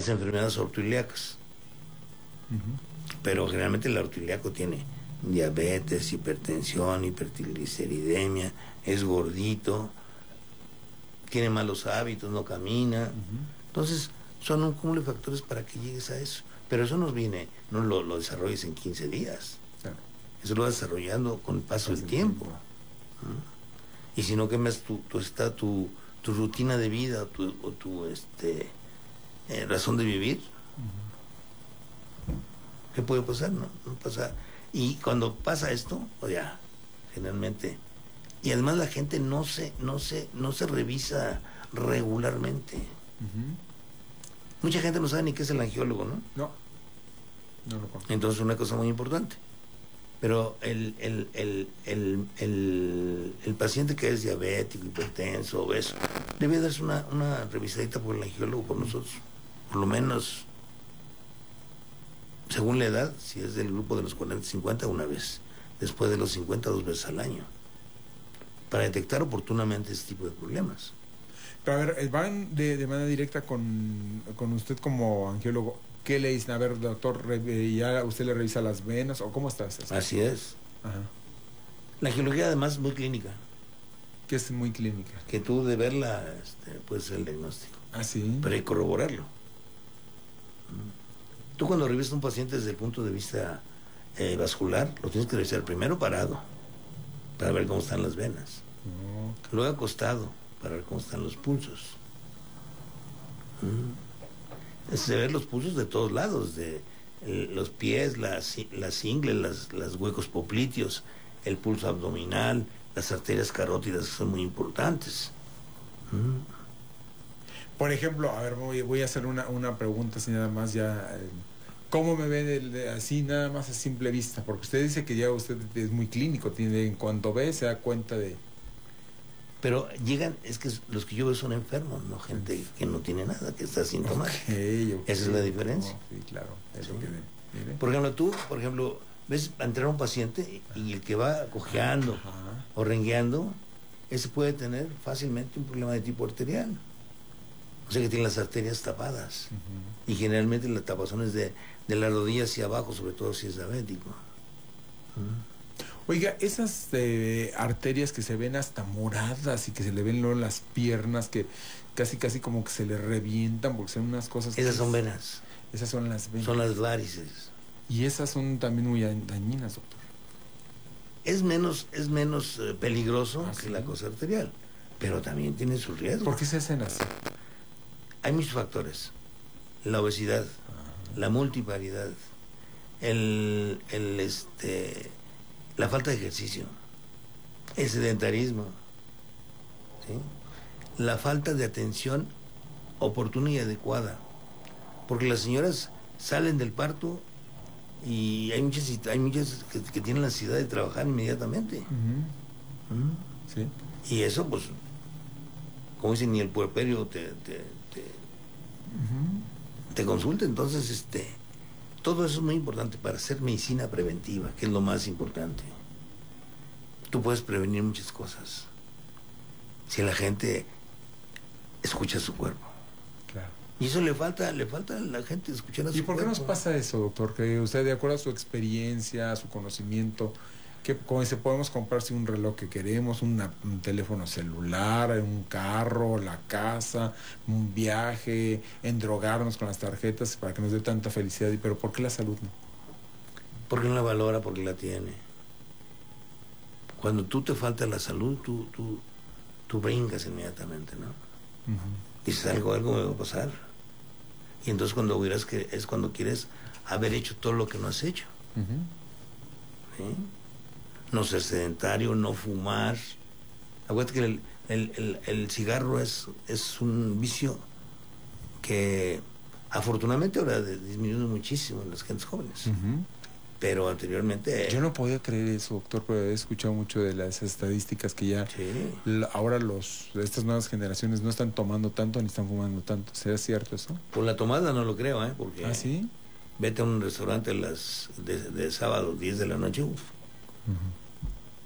las enfermedades ortoilíacas. Pero generalmente el ortoilíaco tiene diabetes, hipertensión, hipertrigliceridemia, es gordito, tiene malos hábitos, no camina. Entonces, son un cúmulo de factores para que llegues a eso. Pero eso no lo desarrolles en 15 días. Claro. Eso lo vas desarrollando con el paso del tiempo. Y si no cambias tu rutina de vida o tu razón de vivir, ¿qué puede pasar? No pasa. Y cuando pasa esto, pues ya, generalmente. Y además la gente no se revisa regularmente. Mucha gente no sabe ni qué es el angiólogo, ¿no? No lo conozco. Entonces, una cosa muy importante. Pero el paciente que es diabético, hipertenso, obeso, debe darse una revisadita por el angiólogo, por nosotros. Por lo menos, según la edad, si es del grupo de los 40-50, una vez. Después de los 50, 2 veces al año. Para detectar oportunamente ese tipo de problemas. Pero a ver, van de manera directa con usted como angiólogo. ¿Qué le dicen? A ver, doctor, ¿ya usted le revisa las venas o cómo está? Así es. Ajá. La angiología además es muy clínica. ¿Qué es muy clínica? Que tú de verla puede ser el diagnóstico. Ah, sí. Pero hay que corroborarlo. Tú cuando revisas a un paciente desde el punto de vista vascular, lo tienes que revisar primero parado, para ver cómo están las venas. Luego acostado, para ver cómo están los pulsos. Se ven los pulsos de todos lados, de los pies, las ingles, los huecos popliteos, el pulso abdominal, las arterias carótidas, que son muy importantes. Por ejemplo, a ver, voy a hacer una pregunta así nada más ya. ¿Cómo me ve así nada más a simple vista? Porque usted dice que ya usted es muy clínico, en cuanto ve se da cuenta de... Pero es que los que yo veo son enfermos, no gente que no tiene nada, que está asintomática. Okay. Esa es la diferencia. Sí, claro. Eso sí. Mire. Por ejemplo, ves entrar a un paciente y el que va cojeando o rengueando, ese puede tener fácilmente un problema de tipo arterial. O sea que tiene las arterias tapadas. Y generalmente la tapazón es de la rodilla hacia abajo, sobre todo si es diabético. Oiga, esas arterias que se ven hasta moradas y que se le ven luego las piernas, que casi como que se le revientan porque son unas cosas... Esas son venas. Esas son las venas. Son las varices. Y esas son también muy dañinas, doctor. Es menos peligroso que la cosa arterial, pero también tiene sus riesgos. ¿Por qué se hacen así? Hay muchos factores. La obesidad, la multiparidad, la falta de ejercicio, el sedentarismo, ¿sí? La falta de atención oportuna y adecuada. Porque las señoras salen del parto y hay muchas que tienen la ansiedad de trabajar inmediatamente. Sí. Y eso, pues, como dicen, ni el puerperio te consulta. Entonces, todo eso es muy importante para hacer medicina preventiva, que es lo más importante. Tú puedes prevenir muchas cosas si la gente escucha su cuerpo. Claro. Y eso le falta a la gente escuchar a su cuerpo. ¿Y por qué nos pasa eso, doctor? Que usted, de acuerdo a su experiencia, a su conocimiento, que como dice, podemos comprarse un reloj que queremos, un teléfono celular, un carro, la casa, un viaje, endrogarnos con las tarjetas para que nos dé tanta felicidad, pero ¿por qué la salud no? Porque no la valora, porque la tiene. Cuando tú te falta la salud, tú brincas inmediatamente, ¿no? Dices, algo me va a pasar. Y entonces cuando quieres haber hecho todo lo que no has hecho. ¿Sí? No ser sedentario, no fumar. Acuérdate que el cigarro es un vicio que afortunadamente ahora disminuye muchísimo en las gentes jóvenes. Pero anteriormente... Yo no podía creer eso, doctor, pero he escuchado mucho de las estadísticas que ya ahora estas nuevas generaciones no están tomando tanto ni están fumando tanto. ¿Será cierto eso? Por la tomada no lo creo, porque... ¿Ah, sí? Vete a un restaurante de sábado, 10 de la noche, uf.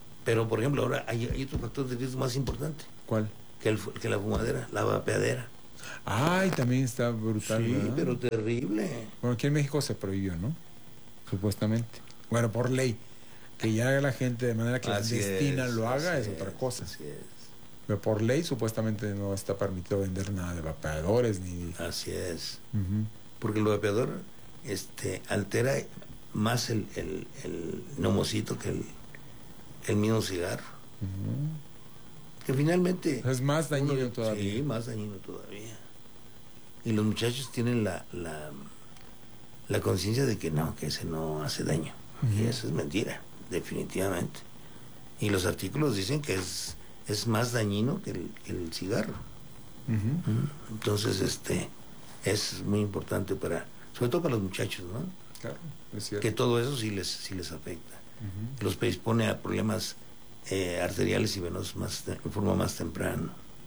Pero, por ejemplo, ahora hay otro factor de riesgo más importante. ¿Cuál? Que la fumadera, la vapeadera. Ay, también está brutal. Sí, ¿verdad? pero terrible. Bueno, aquí en México se prohibió, ¿no? Supuestamente. Bueno, por ley. Que ya la gente de manera clandestina lo haga es otra cosa. Así es. Pero por ley supuestamente no está permitido vender nada de vapeadores ni... Así es. Uh-huh. Porque el vapeador altera más el gnomocito que el mismo cigarro. Uh-huh. Que finalmente... Es más dañino todavía. Sí, más dañino todavía. Y los muchachos tienen la conciencia de que no, que ese no hace daño. Uh-huh. Y eso es mentira, definitivamente. Y los artículos dicen que es más dañino que el cigarro. Uh-huh. Entonces, es muy importante sobre todo para los muchachos, ¿no? Claro, es cierto. Que todo eso sí les afecta. Uh-huh. Los predispone a problemas arteriales y venosos en forma más temprana.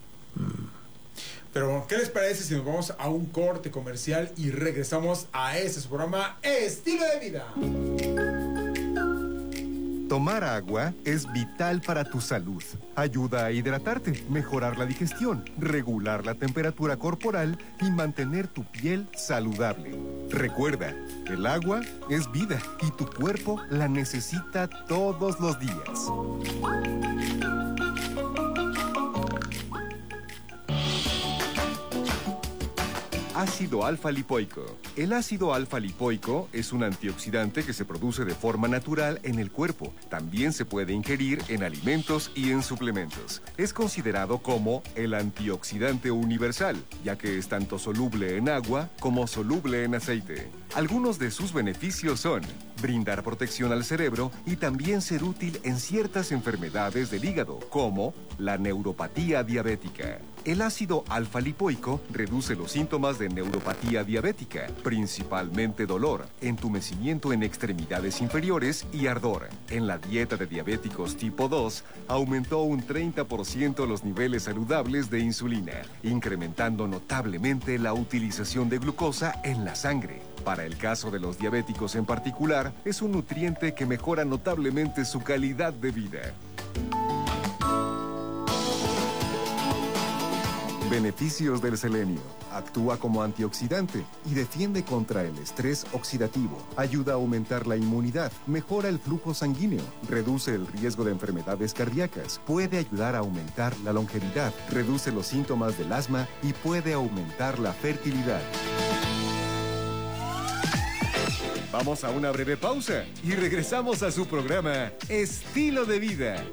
Pero, ¿qué les parece si nos vamos a un corte comercial y regresamos a su programa Estilo de Vida? Tomar agua es vital para tu salud. Ayuda a hidratarte, mejorar la digestión, regular la temperatura corporal y mantener tu piel saludable. Recuerda, el agua es vida y tu cuerpo la necesita todos los días. Ácido alfa-lipoico. El ácido alfa-lipoico es un antioxidante que se produce de forma natural en el cuerpo. También se puede ingerir en alimentos y en suplementos. Es considerado como el antioxidante universal, ya que es tanto soluble en agua como soluble en aceite. Algunos de sus beneficios son brindar protección al cerebro y también ser útil en ciertas enfermedades del hígado, como la neuropatía diabética. El ácido alfa-lipoico reduce los síntomas de neuropatía diabética, principalmente dolor, entumecimiento en extremidades inferiores y ardor. En la dieta de diabéticos tipo 2, aumentó un 30% los niveles saludables de insulina, incrementando notablemente la utilización de glucosa en la sangre. Para el caso de los diabéticos en particular, es un nutriente que mejora notablemente su calidad de vida. Beneficios del selenio. Actúa como antioxidante y defiende contra el estrés oxidativo. Ayuda a aumentar la inmunidad, mejora el flujo sanguíneo, reduce el riesgo de enfermedades cardíacas, puede ayudar a aumentar la longevidad, reduce los síntomas del asma y puede aumentar la fertilidad. Vamos a una breve pausa y regresamos a su programa Estilo de Vida.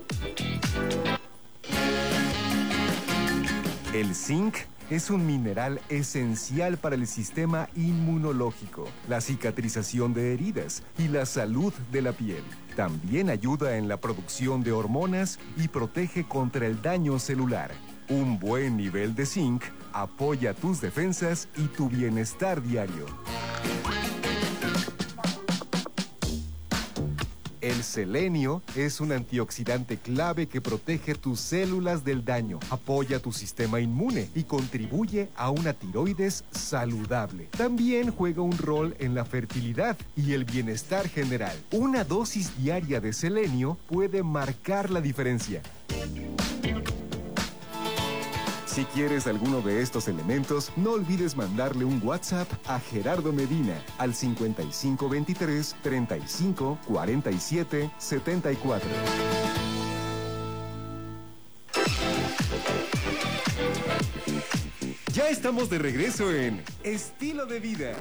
El zinc es un mineral esencial para el sistema inmunológico, la cicatrización de heridas y la salud de la piel. También ayuda en la producción de hormonas y protege contra el daño celular. Un buen nivel de zinc apoya tus defensas y tu bienestar diario. El selenio es un antioxidante clave que protege tus células del daño, apoya tu sistema inmune y contribuye a una tiroides saludable. También juega un rol en la fertilidad y el bienestar general. Una dosis diaria de selenio puede marcar la diferencia. Si quieres alguno de estos elementos, no olvides mandarle un WhatsApp a Gerardo Medina al 5523 35 47 74. Ya estamos de regreso en Estilo de Vida.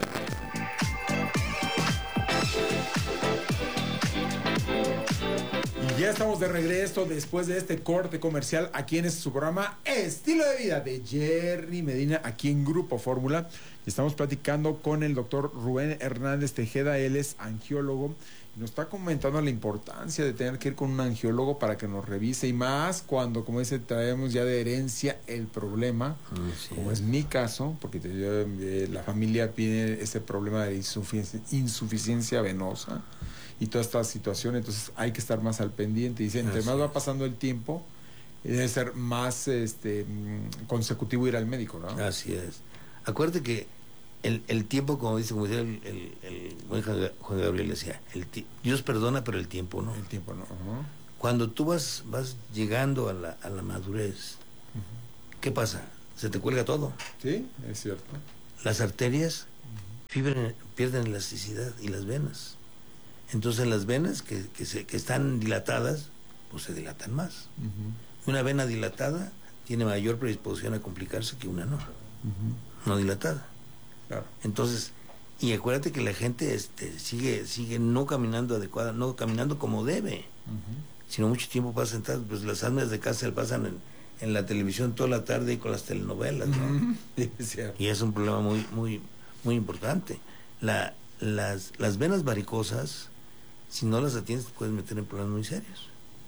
Y ya estamos de regreso después de este corte comercial aquí en su programa Estilo de Vida de Jerry Medina, aquí en Grupo Fórmula. Estamos platicando con el doctor Rubén Hernández Tejeda. Él es angiólogo y nos está comentando la importancia de tener que ir con un angiólogo para que nos revise, y más cuando, como dice, traemos ya de herencia el problema, como es mi caso, porque la familia tiene ese problema de insuficiencia venosa y toda esta situación. Entonces hay que estar más al pendiente. Dice, entre más va pasando el tiempo, debe ser más consecutivo ir al médico, ¿no? Así es. Acuérdate que el tiempo, como decía el buen Juan Gabriel, decía, Dios perdona, pero el tiempo no. El tiempo no. Uh-huh. Cuando tú vas llegando a la madurez, ¿qué pasa? se te cuelga todo. Sí, es cierto. Las arterias pierden elasticidad y las venas. Entonces las venas que están dilatadas, pues se dilatan más. Una vena dilatada tiene mayor predisposición a complicarse que una no dilatada. Claro. Entonces, y acuérdate que la gente sigue no caminando adecuada, no caminando como debe, sino mucho tiempo pasa sentado. Pues las amas de casa se pasan en la televisión toda la tarde y con las telenovelas, ¿no? Y es un problema muy importante. Las venas varicosas, si no las atiendes, te puedes meter en problemas muy serios.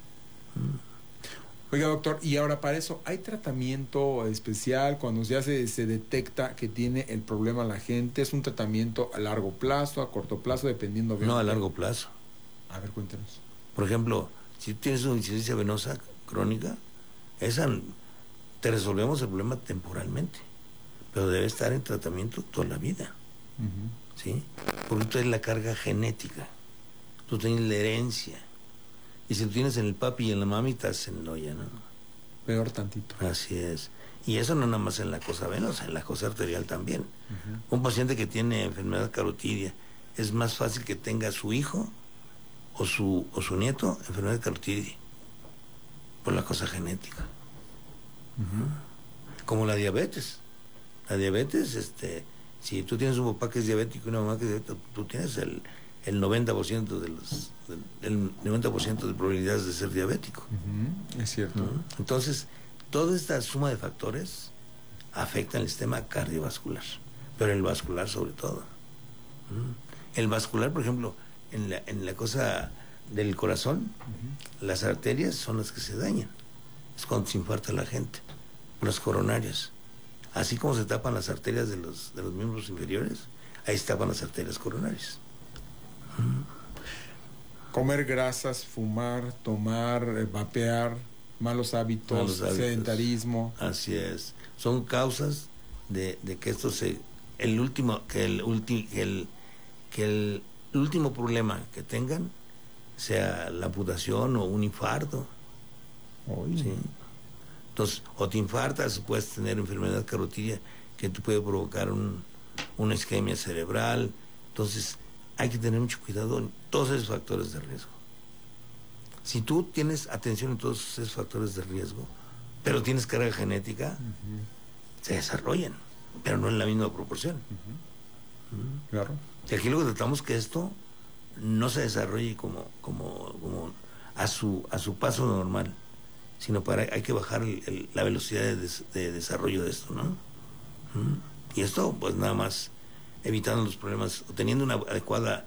Oiga, doctor, y ahora para eso, ¿hay tratamiento especial cuando ya se detecta que tiene el problema la gente? ¿Es un tratamiento a largo plazo, a corto plazo, dependiendo? No, a largo plazo. A ver, cuéntenos. Por ejemplo, si tú tienes una insuficiencia venosa crónica, esa te resolvemos el problema temporalmente, pero debe estar en tratamiento toda la vida. ¿Sí? Porque tú tienes la carga genética, tú tienes la herencia. Y si lo tienes en el papi y en la mami, estás en olla, ¿no? Peor tantito. Así es. Y eso no nada más en la cosa venosa, en la cosa arterial también. Un paciente que tiene enfermedad carotidia, es más fácil que tenga su hijo o su nieto enfermedad carotidia, por la cosa genética. Como la diabetes. La diabetes, si tú tienes un papá que es diabético y una mamá que es diabética, tú tienes el 90% del 90% de probabilidades de ser diabético. Es cierto. Entonces, toda esta suma de factores afecta el sistema cardiovascular, pero el vascular sobre todo. El vascular, por ejemplo, en la cosa del corazón, las arterias son las que se dañan. Es cuando se infarta la gente, las coronarias. Así como se tapan las arterias de los miembros inferiores, ahí se tapan las arterias coronarias. Comer grasas, fumar, tomar, vapear, malos hábitos, sedentarismo. Así es. Son causas de que esto el último problema que tengan sea la amputación o un infarto. ¿Sí? Entonces, o te infartas, puedes tener enfermedad carotidia que te puede provocar una isquemia cerebral. Entonces, hay que tener mucho cuidado en todos esos factores de riesgo. Si tú tienes atención en todos esos factores de riesgo, pero tienes carga genética, se desarrollan, pero no en la misma proporción. Claro. Y aquí lo que tratamos es que esto no se desarrolle como a su paso normal, sino hay que bajar la velocidad de desarrollo de esto, ¿no? Y esto, pues nada más evitando los problemas, o teniendo una adecuado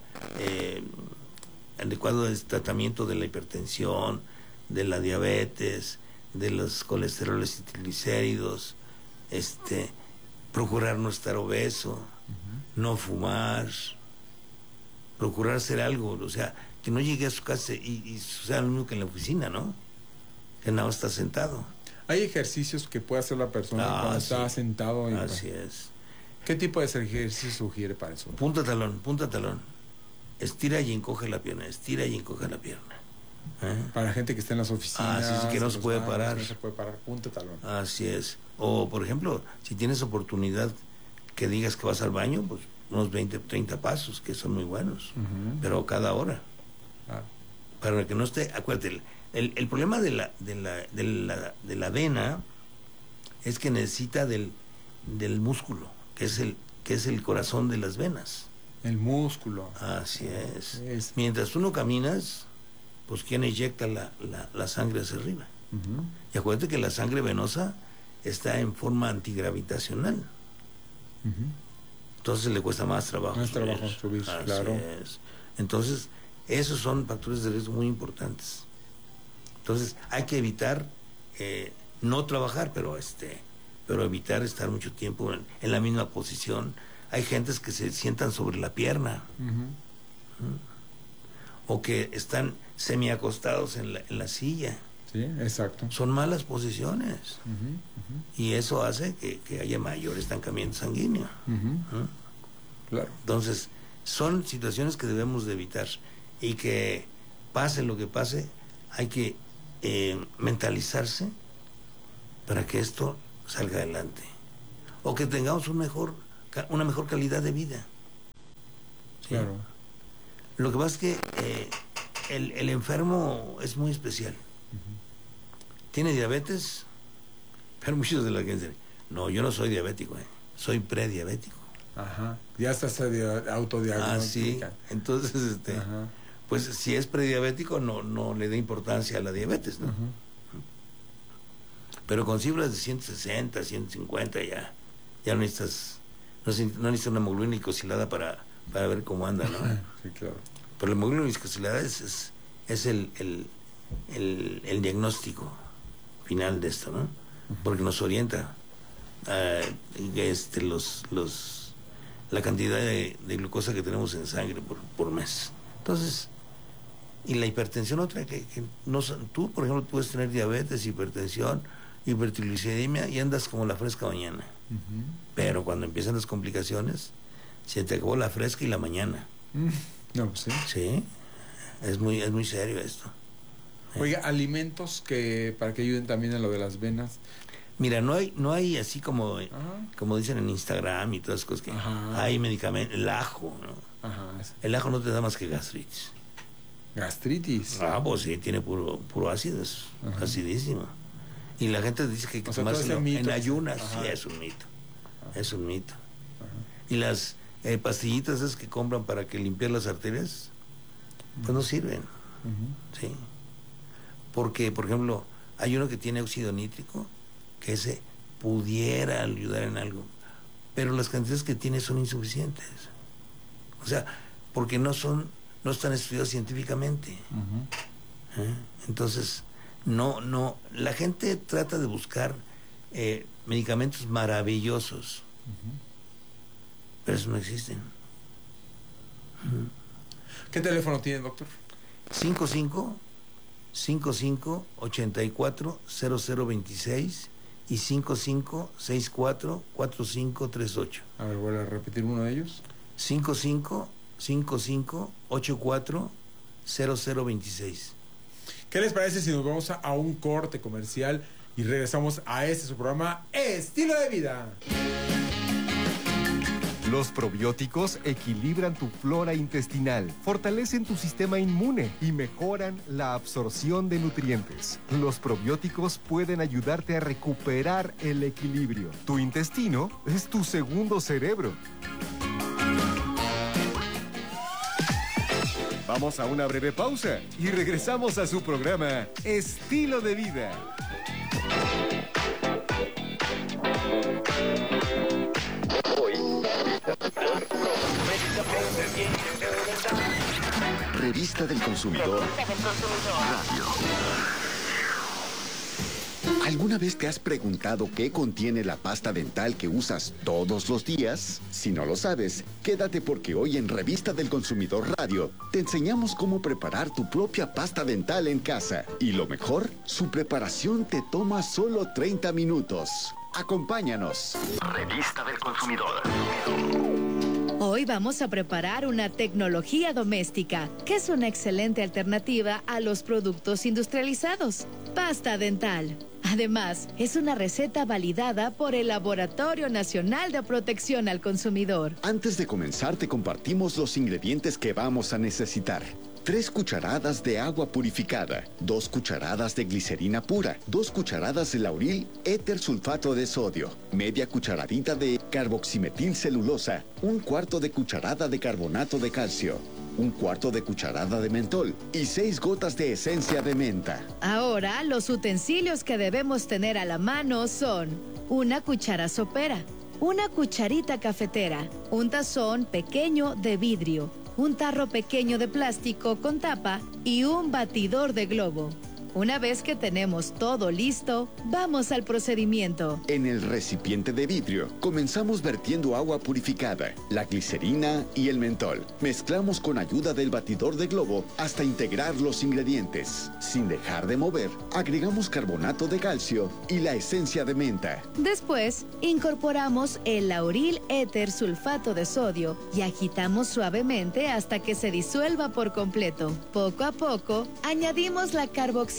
tratamiento de la hipertensión, de la diabetes, de los colesteroles y triglicéridos, procurar no estar obeso, no fumar, procurar hacer algo, o sea, que no llegue a su casa y sea lo mismo que en la oficina, ¿no? Que nada más está sentado. ¿Hay ejercicios que puede hacer la persona cuando está sentado? Así es. ¿Qué tipo de ejercicio sugiere para eso? Punta talón. Estira y encoge la pierna, Para gente que está en las oficinas. Sí, que no se puede parar. No se puede parar, punta talón. Así es. O, por ejemplo, si tienes oportunidad que digas que vas al baño, pues unos 20, 30 pasos, que son muy buenos, pero cada hora. Para que no esté, acuérdate, el problema de la vena es que necesita del músculo, que es el corazón de las venas. El músculo. Así es. Mientras tú no caminas, pues ¿quién eyecta la sangre hacia arriba? Y acuérdate que la sangre venosa está en forma antigravitacional. Entonces le cuesta más trabajo subir, claro. Es. Entonces, esos son factores de riesgo muy importantes. Entonces, hay que evitar no trabajar, pero evitar estar mucho tiempo en la misma posición. Hay gentes que se sientan sobre la pierna, o que están semiacostados en la silla. Sí, exacto. Son malas posiciones. Y eso hace que haya mayor estancamiento sanguíneo. Claro. Entonces, son situaciones que debemos de evitar, y que pase lo que pase, hay que mentalizarse para que esto salga adelante. o que tengamos una mejor calidad de vida. ¿Sí? Claro. Lo que pasa es que el enfermo es muy especial. Tiene diabetes, pero muchos de la gente dicen, no, yo no soy diabético, soy prediabético. Ajá. Ya está autodiagnóstica. Sí. Entonces, pues si es prediabético, no le da importancia a la diabetes, ¿no? Pero con cifras de 160, 150 ya no necesitas una hemoglobina glicosilada para ver cómo anda, ¿no? Sí, claro. Pero la hemoglobina glicosilada es el diagnóstico final de esto, ¿no? Porque nos orienta la cantidad de glucosa que tenemos en sangre por mes. Entonces, y la hipertensión otra, que no, tú, por ejemplo, puedes tener diabetes, hipertensión, hipertrigliceridemia y andas como la fresca mañana. Pero cuando empiezan las complicaciones, se te acabó la fresca y la mañana. No, pues sí. Sí, es muy serio esto. Oiga, alimentos para que ayuden también a lo de las venas. Mira, no hay así como dicen en Instagram y todas esas cosas que hay medicamentos. El ajo, ¿no? El ajo no te da más que gastritis. ¿Gastritis? Pues sí, tiene puro ácido, es acidísimo. Y la gente dice que hay que tomárselo en ayunas. Sí, es un mito. Es un mito. Y las pastillitas esas que compran para que limpiar las arterias, pues no sirven. Sí. Porque, por ejemplo, hay uno que tiene óxido nítrico, que ese pudiera ayudar en algo, pero las cantidades que tiene son insuficientes. O sea, porque no están estudiados científicamente. Entonces, la gente trata de buscar medicamentos maravillosos, pero eso no existen. ¿Qué teléfono tiene, doctor? 55-84-0026 y 55-64-4538. A ver, voy a repetir uno de ellos. 55-54-84-0026. ¿Qué les parece si nos vamos a un corte comercial y regresamos a su programa Estilo de Vida? Los probióticos equilibran tu flora intestinal, fortalecen tu sistema inmune y mejoran la absorción de nutrientes. Los probióticos pueden ayudarte a recuperar el equilibrio. Tu intestino es tu segundo cerebro. Vamos a una breve pausa y regresamos a su programa Estilo de Vida. Revista del Consumidor Radio. ¿Alguna vez te has preguntado qué contiene la pasta dental que usas todos los días? Si no lo sabes, quédate porque hoy en Revista del Consumidor Radio te enseñamos cómo preparar tu propia pasta dental en casa. Y lo mejor, su preparación te toma solo 30 minutos. Acompáñanos. Revista del Consumidor. Hoy vamos a preparar una tecnología doméstica, que es una excelente alternativa a los productos industrializados. Pasta dental. Además, es una receta validada por el Laboratorio Nacional de Protección al Consumidor. Antes de comenzar, te compartimos los ingredientes que vamos a necesitar. 3 cucharadas de agua purificada, 2 cucharadas de glicerina pura, 2 cucharadas de lauril éter sulfato de sodio, media cucharadita de carboximetilcelulosa, 1/4 de cucharada de carbonato de calcio, 1/4 de cucharada de mentol y 6 gotas de esencia de menta. Ahora, los utensilios que debemos tener a la mano son una cuchara sopera, una cucharita cafetera, un tazón pequeño de vidrio, un tarro pequeño de plástico con tapa y un batidor de globo. Una vez que tenemos todo listo, vamos al procedimiento. En el recipiente de vidrio, comenzamos vertiendo agua purificada, la glicerina y el mentol. Mezclamos con ayuda del batidor de globo hasta integrar los ingredientes. Sin dejar de mover, agregamos carbonato de calcio y la esencia de menta. Después, incorporamos el lauril éter sulfato de sodio y agitamos suavemente hasta que se disuelva por completo. Poco a poco, añadimos la carboximetilcelulosa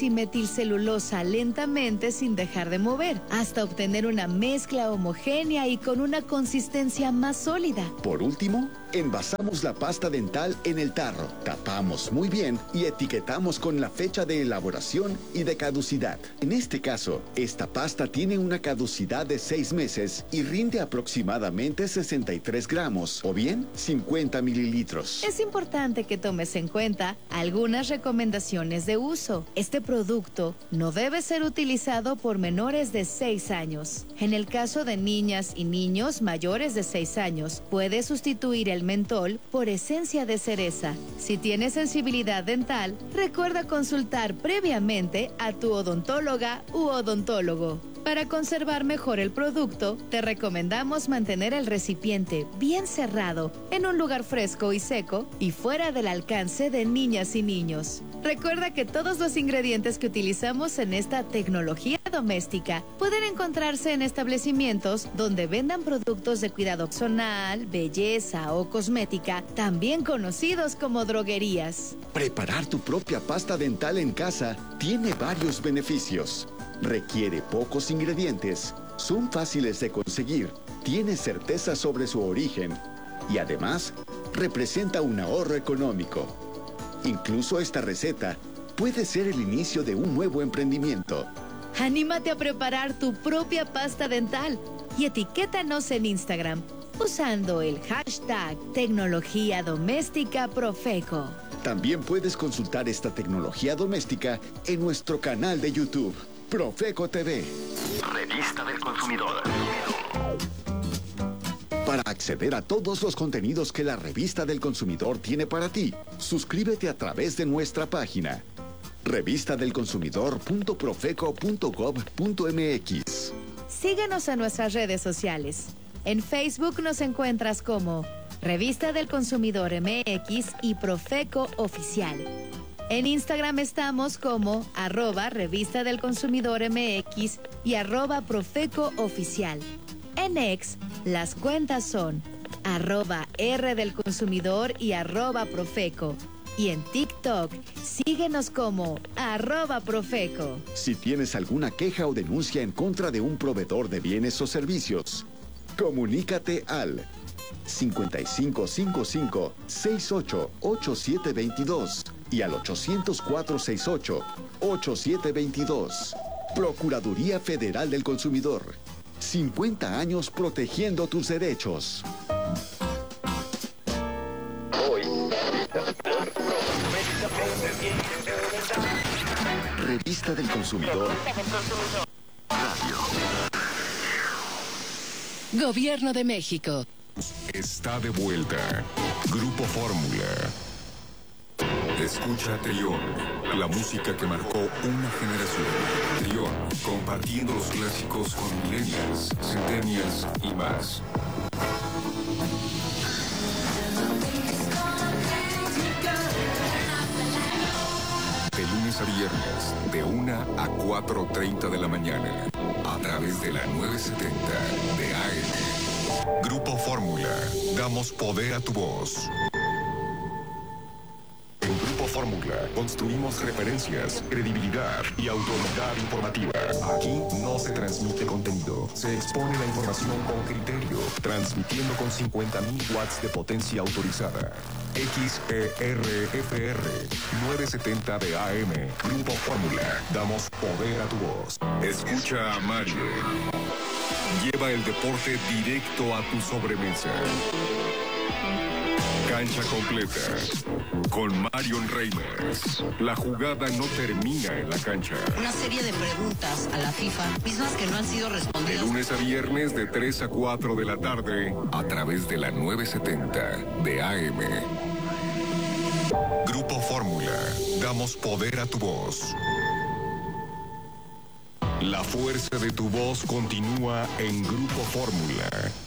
desoximetilcelulosa lentamente sin dejar de mover, hasta obtener una mezcla homogénea y con una consistencia más sólida. Por último, envasamos la pasta dental en el tarro, tapamos muy bien y etiquetamos con la fecha de elaboración y de caducidad. En este caso, esta pasta tiene una caducidad de 6 meses y rinde aproximadamente 63 gramos o bien 50 mililitros. Es importante que tomes en cuenta algunas recomendaciones de uso. Este producto no debe ser utilizado por menores de 6 años. En el caso de niñas y niños mayores de 6 años, puede sustituir el mentol por esencia de cereza. Si tienes sensibilidad dental, recuerda consultar previamente a tu odontóloga u odontólogo. Para conservar mejor el producto, te recomendamos mantener el recipiente bien cerrado, en un lugar fresco y seco y fuera del alcance de niñas y niños. Recuerda que todos los ingredientes que utilizamos en esta tecnología doméstica pueden encontrarse en establecimientos donde vendan productos de cuidado personal, belleza o cosmética, también conocidos como droguerías. Preparar tu propia pasta dental en casa tiene varios beneficios. Requiere pocos ingredientes, son fáciles de conseguir, tiene certeza sobre su origen y además representa un ahorro económico. Incluso esta receta puede ser el inicio de un nuevo emprendimiento. Anímate a preparar tu propia pasta dental y etiquétanos en Instagram usando el hashtag Tecnología Doméstica Profeco. También puedes consultar esta tecnología doméstica en nuestro canal de YouTube, Profeco TV. Revista del Consumidor. Para acceder a todos los contenidos que la Revista del Consumidor tiene para ti, suscríbete a través de nuestra página revistadelconsumidor.profeco.gov.mx. Síguenos en nuestras redes sociales. En Facebook nos encuentras como Revista del Consumidor MX y Profeco Oficial. En Instagram estamos como @Revista del Consumidor MX y @Profeco Oficial. En X, las cuentas son @R del Consumidor y @Profeco. Y en TikTok, síguenos como @Profeco. Si tienes alguna queja o denuncia en contra de un proveedor de bienes o servicios, comunícate al 5555-688722 y al 800-468-8722. Procuraduría Federal del Consumidor. 50 años protegiendo tus derechos. Revista del Consumidor. Radio. Gobierno de México. Está de vuelta. Grupo Fórmula. Escucha Trión, la música que marcó una generación. Trión, compartiendo los clásicos con millennials, centennials y más. De lunes a viernes, de 1 a 4:30 de la mañana, a través de la 970 de AM. Grupo Fórmula, damos poder a tu voz. En Grupo Fórmula construimos referencias, credibilidad y autoridad informativa. Aquí no se transmite contenido, se expone la información con criterio, transmitiendo con 50.000 watts de potencia autorizada. XERFR 970 de AM. Grupo Fórmula, damos poder a tu voz. Escucha a Mario. Lleva el deporte directo a tu sobremesa. Cancha completa con Marion Reimers. La jugada no termina en la cancha. Una serie de preguntas a la FIFA, mismas que no han sido respondidas. De lunes a viernes de 3 a 4 de la tarde a través de la 970 de AM. Grupo Fórmula, damos poder a tu voz. La fuerza de tu voz continúa en Grupo Fórmula.